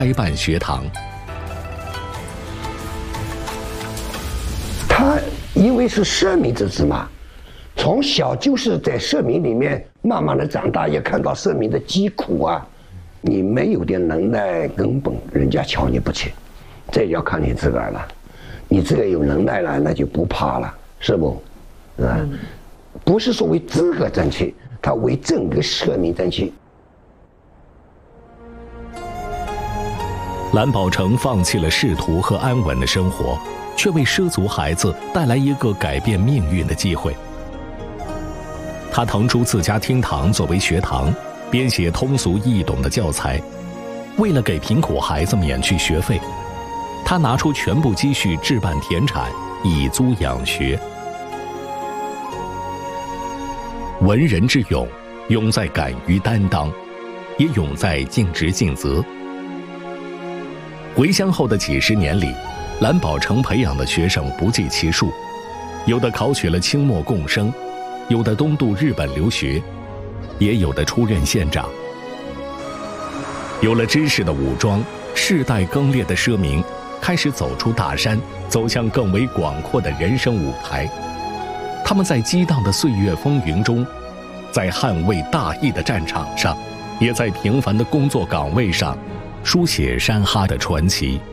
开办学堂。 他因为是社民之子嘛，从小就是在社民里面慢慢的长大，也看到社民的疾苦啊。你没有点能耐，根本人家瞧你不起。这要看你自个儿了，你自个儿有能耐了，那就不怕了，是不？啊，不是说为自个争气，他为整个社民争气。 蓝宝成放弃了仕途和安稳的生活，却为畲族孩子带来一个改变命运的机会。他腾出自家厅堂作为学堂，编写通俗易懂的教材。为了给贫苦孩子免去学费，他拿出全部积蓄置办田产，以租养学。文人之勇，勇在敢于担当，也勇在尽职尽责。回乡后的几十年里，蓝宝成培养的学生不计其数，有的考取了清末贡生，有的东渡日本留学，也有的出任县长。有了知识的武装，世代更迭的畲民开始走出大山，走向更为广阔的人生舞台。他们在激荡的岁月风云中，在捍卫大义的战场上，也在平凡的工作岗位上书写山哈的传奇。